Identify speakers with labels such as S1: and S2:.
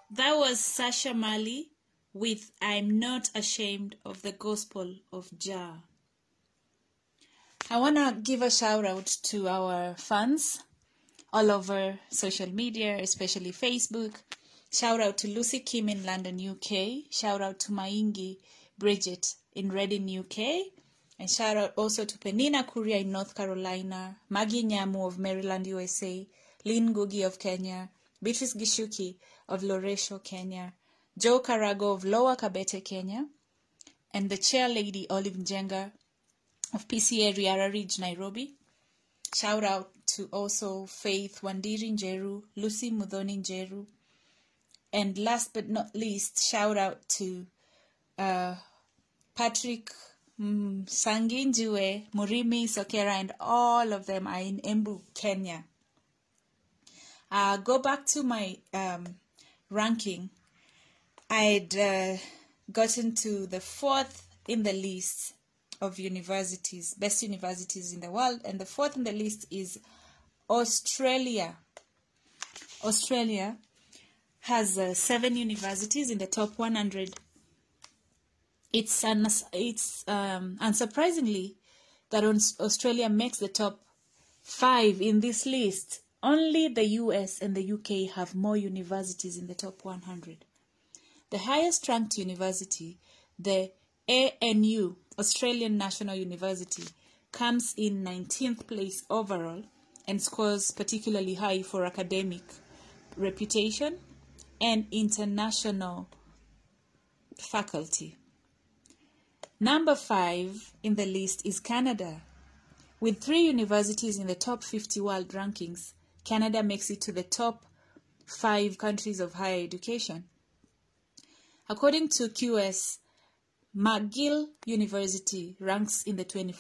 S1: That was Sasha Mali with I'm Not Ashamed of the Gospel of Jah. I want to give a shout out to our fans all over social media, especially Facebook. Shout out to Lucy Kim in London, UK. Shout out to Maingi Bridget in Reading, UK. And shout out also to Penina Kuria in North Carolina, Maggie Nyamu of Maryland, USA, Lynn Gugi of Kenya, Beatrice Gishuki of Loresho, Kenya, Joe Karago of Lower Kabete, Kenya, and the chair lady Olive Njenga of PCA Riara Ridge, Nairobi. Shout out to also Faith Wandiri Njeru, Lucy Mudhoni Njeru, and last but not least, shout out to Patrick Sanginjue, Murimi Sokera, and all of them are in Embu, Kenya. Go back to my ranking. I'd gotten to the 4th in the list of universities, best universities in the world, and the 4th in the list is Australia. Australia has 7 universities in the top 100. It's unsurprisingly that Australia makes the top 5 in this list. Only the US and the UK have more universities in the top 100. The highest ranked university, the ANU, Australian National University, comes in 19th place overall and scores particularly high for academic reputation and international faculty. Number 5 in the list is Canada. With 3 universities in the top 50 world rankings, Canada makes it to the top 5 countries of higher education. According to QS, McGill University ranks in the